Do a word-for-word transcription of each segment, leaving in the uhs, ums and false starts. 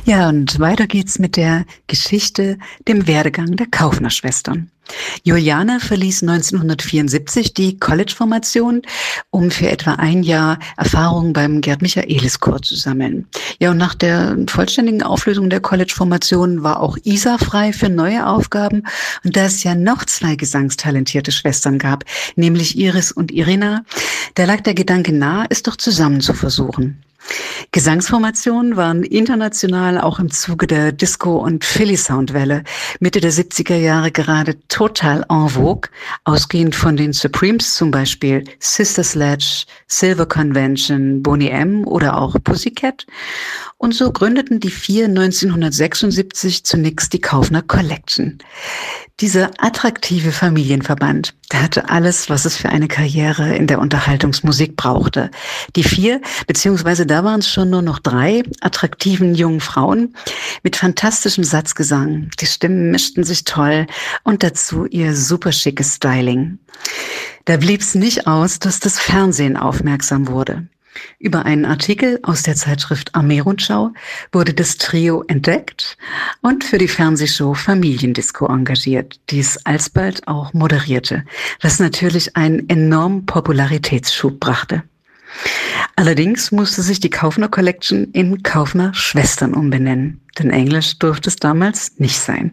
Ja, und weiter geht's mit der Geschichte, dem Werdegang der Kaufner-Schwestern. Juliane verließ neunzehnhundertvierundsiebzig die College-Formation, um für etwa ein Jahr Erfahrung beim Gerd-Michaelis-Chor zu sammeln. Ja, und nach der vollständigen Auflösung der College-Formation war auch Isa frei für neue Aufgaben. Und da es ja noch zwei gesangstalentierte Schwestern gab, nämlich Iris und Irina, da lag der Gedanke nahe, es doch zusammen zu versuchen. Gesangsformationen waren international auch im Zuge der Disco- und Philly-Soundwelle Mitte der siebziger Jahre gerade total en vogue, ausgehend von den Supremes, zum Beispiel Sister Sledge, Silver Convention, Boney M. oder auch Pussycat. Und so gründeten die vier neunzehnhundertsechsundsiebzig zunächst die Kaufner Collection. Dieser attraktive Familienverband, der hatte alles, was es für eine Karriere in der Unterhaltungsmusik brauchte. Die vier, beziehungsweise da waren es schon nur noch drei attraktiven jungen Frauen mit fantastischem Satzgesang. Die Stimmen mischten sich toll und dazu ihr super schickes Styling. Da blieb es nicht aus, dass das Fernsehen aufmerksam wurde. Über einen Artikel aus der Zeitschrift Armee-Rundschau wurde das Trio entdeckt und für die Fernsehshow Familiendisco engagiert, die es alsbald auch moderierte, was natürlich einen enormen Popularitätsschub brachte. Allerdings musste sich die Kaufner Collection in Kaufner Schwestern umbenennen, denn Englisch durfte es damals nicht sein.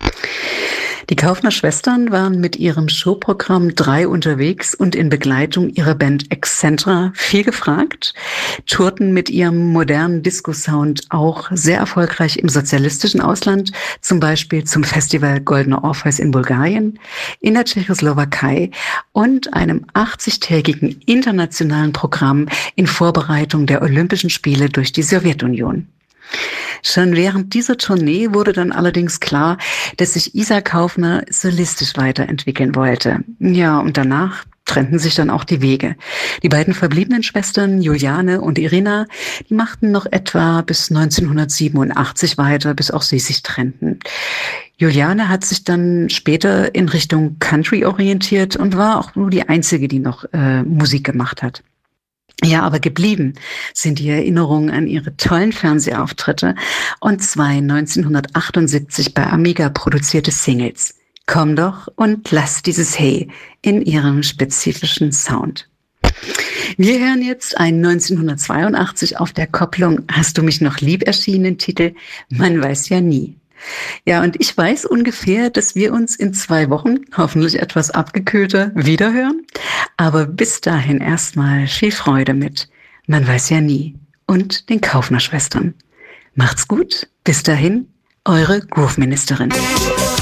Die Kaufner Schwestern waren mit ihrem Showprogramm drei unterwegs und in Begleitung ihrer Band Excentra viel gefragt, tourten mit ihrem modernen Disco-Sound auch sehr erfolgreich im sozialistischen Ausland, zum Beispiel zum Festival Goldener Orpheus in Bulgarien, in der Tschechoslowakei und einem achtzigtägigen internationalen Programm in Vorbereitung der Olympischen Spiele durch die Sowjetunion. Schon während dieser Tournee wurde dann allerdings klar, dass sich Isa Kaufner solistisch weiterentwickeln wollte. Ja, und danach trennten sich dann auch die Wege. Die beiden verbliebenen Schwestern, Juliane und Irina, die machten noch etwa bis neunzehnhundertsiebenundachtzig weiter, bis auch sie sich trennten. Juliane hat sich dann später in Richtung Country orientiert und war auch nur die einzige, die noch äh, Musik gemacht hat. Ja, aber geblieben sind die Erinnerungen an ihre tollen Fernsehauftritte und zwei neunzehnhundertachtundsiebzig bei Amiga produzierte Singles. Komm doch und lass dieses Hey in ihrem spezifischen Sound. Wir hören jetzt einen neunzehnhundertzweiundachtzig auf der Kopplung Hast du mich noch lieb erschienenen Titel Man weiß ja nie. Ja, und ich weiß ungefähr, dass wir uns in zwei Wochen, hoffentlich etwas abgekühlter, wiederhören. Aber bis dahin erstmal viel Freude mit Man weiß ja nie und den Kaufner Schwestern. Macht's gut, bis dahin, eure Groove-Ministerin.